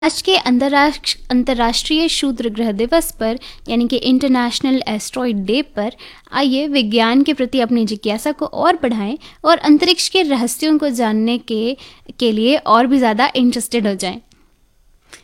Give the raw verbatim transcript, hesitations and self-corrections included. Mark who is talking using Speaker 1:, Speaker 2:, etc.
Speaker 1: आज के अंतर्राष्ट्र अंतर्राष्ट्रीय क्षुद्र ग्रह दिवस पर यानी कि इंटरनेशनल एस्ट्रॉइड डे पर आइए विज्ञान के प्रति अपनी जिज्ञासा को और बढ़ाएं और अंतरिक्ष के रहस्यों को जानने के के लिए और भी ज़्यादा इंटरेस्टेड हो जाएं।